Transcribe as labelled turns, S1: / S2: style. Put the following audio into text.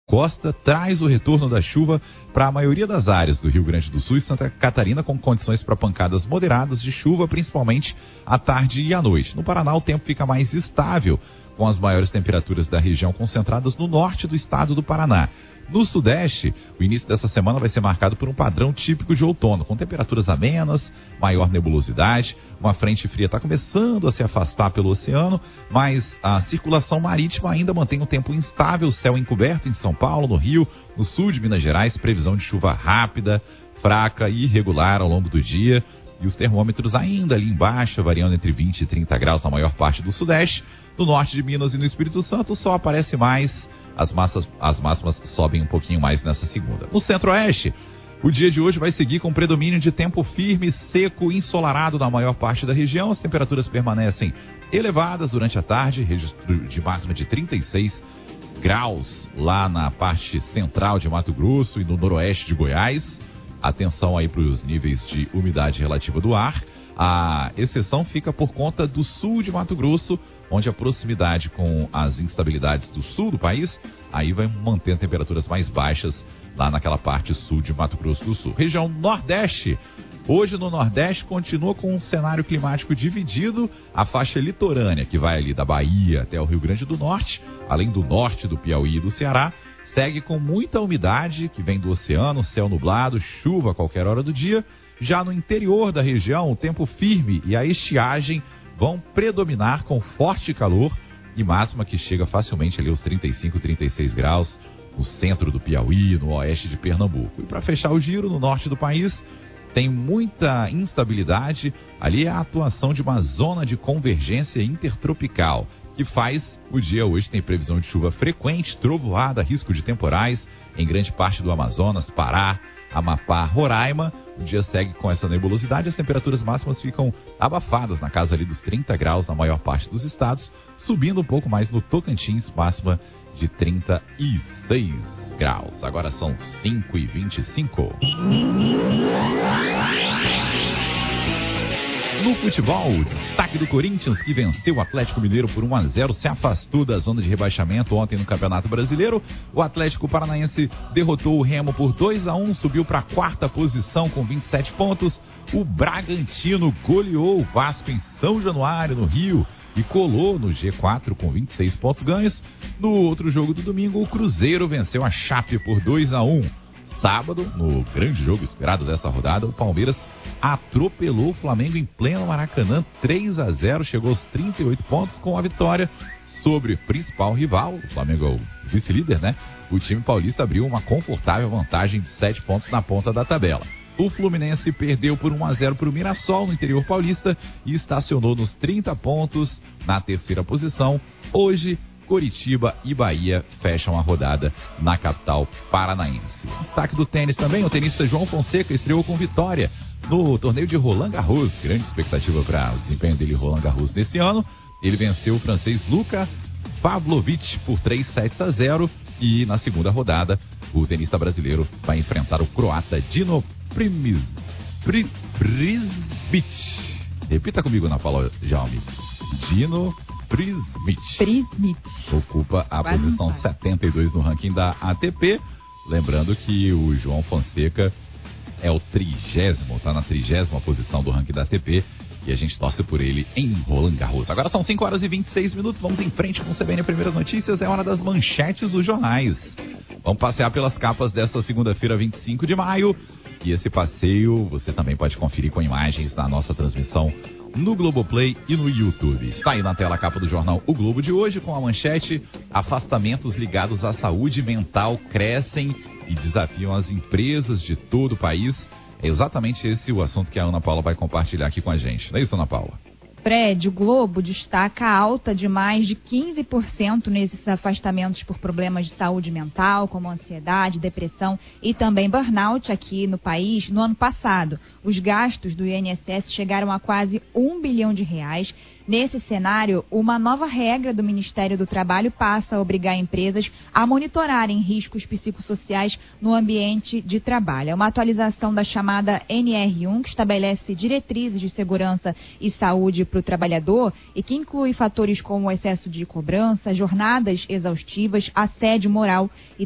S1: costa traz o retorno da chuva para a maioria das áreas do Rio Grande do Sul e Santa Catarina, com condições para pancadas moderadas de chuva, principalmente à tarde e à noite. No Paraná, o tempo fica mais estável, com as maiores temperaturas da região concentradas no norte do estado do Paraná. No Sudeste, o início dessa semana vai ser marcado por um padrão típico de outono, com temperaturas amenas, maior nebulosidade. Uma frente fria está começando a se afastar pelo oceano, mas a circulação marítima ainda mantém um tempo instável, céu encoberto em São Paulo, no Rio, no sul de Minas Gerais, previsão de chuva rápida, fraca e irregular ao longo do dia. E os termômetros ainda ali embaixo, variando entre 20 e 30 graus na maior parte do Sudeste. No norte de Minas e no Espírito Santo, o sol aparece mais. As máximas sobem um pouquinho mais nessa segunda. No Centro-Oeste, o dia de hoje vai seguir com predomínio de tempo firme, seco e ensolarado na maior parte da região. As temperaturas permanecem elevadas durante a tarde, registro de máxima de 36 graus lá na parte central de Mato Grosso e no noroeste de Goiás. Atenção aí para os níveis de umidade relativa do ar. A exceção fica por conta do sul de Mato Grosso, onde a proximidade com as instabilidades do sul do país, aí vai manter temperaturas mais baixas lá naquela parte sul de Mato Grosso do Sul. Região Nordeste, hoje no Nordeste continua com um cenário climático dividido, a faixa litorânea, que vai ali da Bahia até o Rio Grande do Norte, além do norte do Piauí e do Ceará, segue com muita umidade que vem do oceano, céu nublado, chuva a qualquer hora do dia. Já no interior da região, o tempo firme e a estiagem vão predominar com forte calor e máxima que chega facilmente ali aos 35, 36 graus no centro do Piauí, no oeste de Pernambuco. E para fechar o giro, no norte do país, tem muita instabilidade. Ali é a atuação de uma zona de convergência intertropical, que faz o dia hoje tem previsão de chuva frequente, trovoada, risco de temporais em grande parte do Amazonas, Pará, Amapá, Roraima. O dia segue com essa nebulosidade, as temperaturas máximas ficam abafadas na casa ali dos 30 graus na maior parte dos estados, subindo um pouco mais no Tocantins, máxima de 36 graus. Agora são 5h25. No futebol, o destaque do Corinthians, que venceu o Atlético Mineiro por 1-0, se afastou da zona de rebaixamento ontem no Campeonato Brasileiro. O Atlético Paranaense derrotou o Remo por 2-1, subiu para a quarta posição com 27 pontos. O Bragantino goleou o Vasco em São Januário, no Rio, e colou no G4 com 26 pontos ganhos. No outro jogo do domingo, o Cruzeiro venceu a Chape por 2-1. Sábado, no grande jogo esperado dessa rodada, o Palmeiras atropelou o Flamengo em pleno Maracanã, 3-0, chegou aos 38 pontos com a vitória sobre o principal rival. O Flamengo é o vice-líder, né? O time paulista abriu uma confortável vantagem de 7 pontos na ponta da tabela. O Fluminense perdeu por 1-0 para o Mirassol no interior paulista e estacionou nos 30 pontos na terceira posição. Hoje, Coritiba e Bahia fecham a rodada na capital paranaense. Destaque do tênis também, o tenista João Fonseca estreou com vitória no torneio de Roland Garros. Grande expectativa para o desempenho dele em Roland Garros nesse ano. Ele venceu o francês Luka Pavlovic por 3-0 e na segunda rodada o tenista brasileiro vai enfrentar o croata Dino Prizbic. Repita comigo, Ana Paula Jaume. Dino Prizmic. Ocupa a posição 72 no ranking da ATP. Lembrando que o João Fonseca é o 30º, está na 30ª posição do ranking da ATP. E a gente torce por ele em Roland Garros. Agora são 5h26. Vamos em frente com o CBN Primeiras Notícias. É hora das manchetes dos jornais. Vamos passear pelas capas desta segunda-feira, 25 de maio. E esse passeio você também pode conferir com imagens na nossa transmissão no Globoplay e no YouTube. Está aí na tela a capa do jornal O Globo de hoje com a manchete: afastamentos ligados à saúde mental crescem e desafiam as empresas de todo o país. É exatamente esse o assunto que a Ana Paula vai compartilhar aqui com a gente. Não é isso, Ana Paula?
S2: Fred, o Globo destaca a alta de mais de 15% nesses afastamentos por problemas de saúde mental, como ansiedade, depressão e também burnout aqui no país no ano passado. Os gastos do INSS chegaram a quase R$1 bilhão. Nesse cenário, uma nova regra do Ministério do Trabalho passa a obrigar empresas a monitorarem riscos psicossociais no ambiente de trabalho. É uma atualização da chamada NR1, que estabelece diretrizes de segurança e saúde para o trabalhador e que inclui fatores como excesso de cobrança, jornadas exaustivas, assédio moral e